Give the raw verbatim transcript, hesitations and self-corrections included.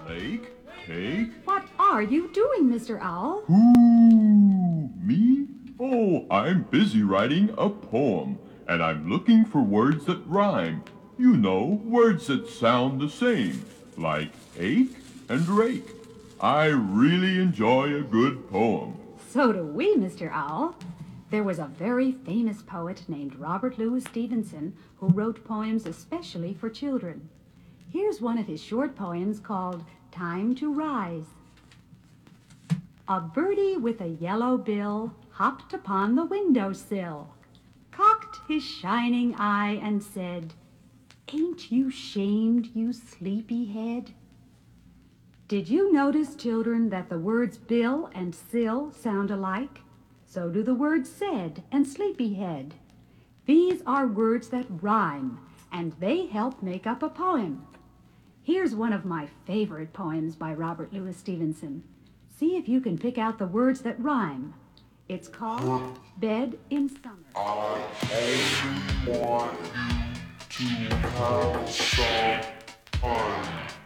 Cake, cake. What are you doing, Mister Owl? Who? Me? Oh, I'm busy writing a poem, and I'm looking for words that rhyme. You know, words that sound the same, like ache and rake. I really enjoy a good poem. So do we, Mister Owl. There was a very famous poet named Robert Louis Stevenson who wrote poems especially for children. Here's one of his short poems called Time to Rise. A birdie with a yellow bill hopped upon the window-sill, cocked his shining eye and said, "Ain't you shamed, you sleepy head?" Did you notice, children, that the words bill and sill sound alike? So do the words said and sleepyhead. These are words that rhyme, and they help make up a poem. Here's one of my favorite poems by Robert Louis Stevenson. See if you can pick out the words that rhyme. It's called Bed in Summer. I only want you to have some fun.